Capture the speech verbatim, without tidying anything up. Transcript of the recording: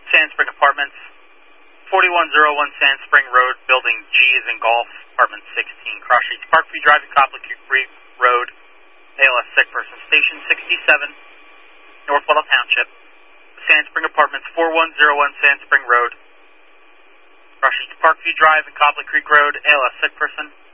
Sand Spring Apartments, forty-one oh one Sand Spring Road, Building G is in Golf, Apartment sixteen, Cross Streets, Parkview Drive, and Copley Creek Road, A L S Sick Person, Station sixty-seven, North Little Township. Sand Spring Apartments, forty-one oh one Sand Spring Road, Cross Streets, Parkview Drive, and Copley Creek Road, A L S Sick Person.